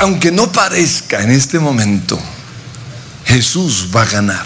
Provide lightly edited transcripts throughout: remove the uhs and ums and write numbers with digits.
aunque no parezca en este momento, Jesús va a ganar.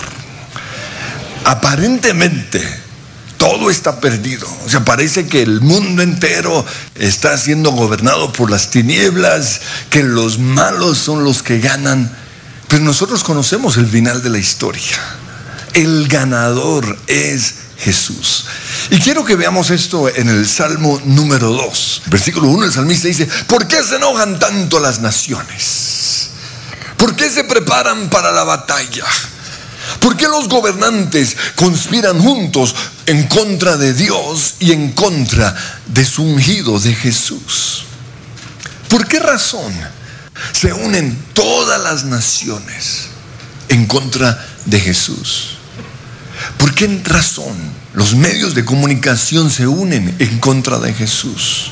Aparentemente todo está perdido. O sea, parece que el mundo entero está siendo gobernado por las tinieblas, que los malos son los que ganan. Pero nosotros conocemos el final de la historia. El ganador es Jesús. Y quiero que veamos esto en el Salmo número 2. Versículo 1, el salmista dice: ¿por qué se enojan tanto las naciones? ¿Por qué se preparan para la batalla? ¿Por qué los gobernantes conspiran juntos en contra de Dios y en contra de su ungido, de Jesús? ¿Por qué razón se unen todas las naciones en contra de Jesús? ¿Por qué razón los medios de comunicación se unen en contra de Jesús?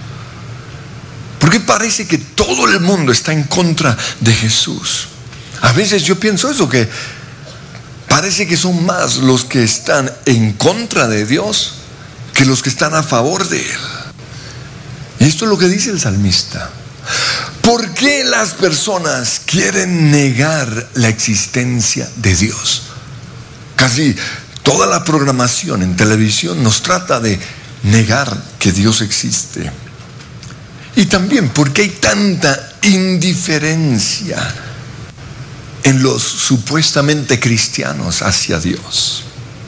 ¿Por qué parece que todo el mundo está en contra de Jesús? A veces yo pienso eso, que parece que son más los que están en contra de Dios que los que están a favor de Él. Y esto es lo que dice el salmista. ¿Por qué las personas quieren negar la existencia de Dios? Casi toda la programación en televisión nos trata de negar que Dios existe. Y también, ¿por qué hay tanta indiferencia en los supuestamente cristianos hacia Dios?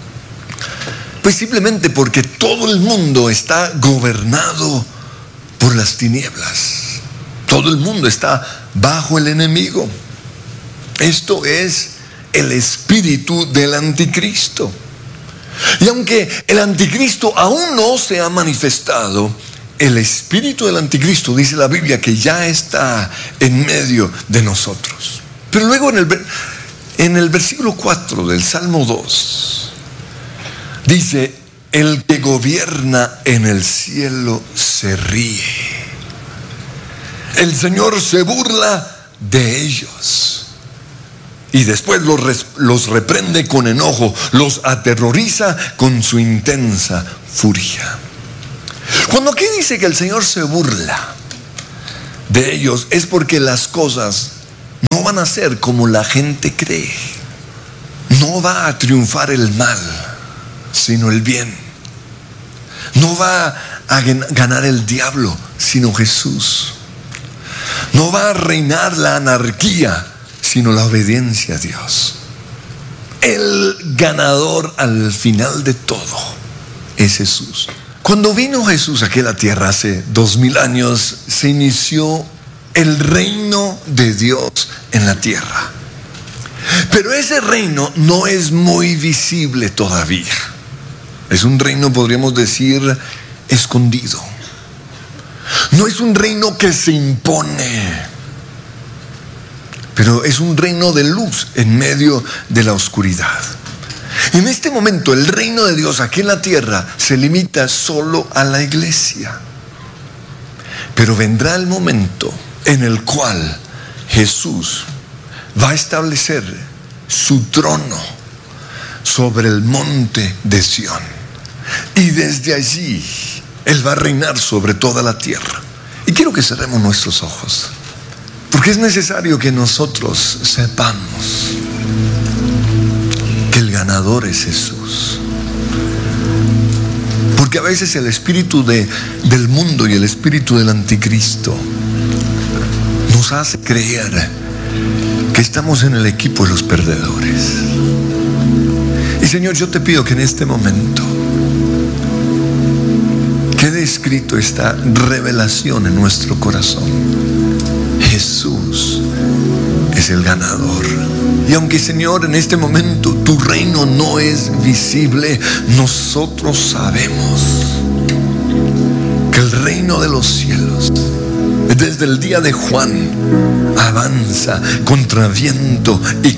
Pues simplemente porque todo el mundo está gobernado por las tinieblas. Todo el mundo está bajo el enemigo. Esto es el espíritu del anticristo. Y aunque el anticristo aún no se ha manifestado, el espíritu del anticristo, dice la Biblia, que ya está en medio de nosotros. Pero luego en el versículo 4 del Salmo 2 dice: el que gobierna en el cielo se ríe. El Señor se burla de ellos. Y después los reprende con enojo, los aterroriza con su intensa furia. Cuando aquí dice que el Señor se burla de ellos, es porque las cosas no van a ser como la gente cree. No va a triunfar el mal, sino el bien. No va a ganar el diablo, sino Jesús. No va a reinar la anarquía, sino la obediencia a Dios. El ganador al final de todo es Jesús. Cuando vino Jesús aquí a la tierra hace 2000 años, se inició el reino de Dios en la tierra. Pero ese reino no es muy visible todavía. Es un reino, podríamos decir, escondido. No es un reino que se impone, pero es un reino de luz en medio de la oscuridad. En este momento el reino de Dios aquí en la tierra se limita solo a la iglesia. Pero vendrá el momento en el cual Jesús va a establecer su trono sobre el monte de Sión. Y desde allí Él va a reinar sobre toda la tierra. Y quiero que cerremos nuestros ojos, porque es necesario que nosotros sepamos que el ganador es Jesús. Porque a veces el espíritu del mundo y el espíritu del anticristo nos hace creer que estamos en el equipo de los perdedores. Y Señor, yo te pido que en este momento quede escrito esta revelación en nuestro corazón. Jesús es el ganador. Y aunque, Señor, en este momento tu reino no es visible, nosotros sabemos que el reino de los cielos, desde el día de Juan, avanza contra viento y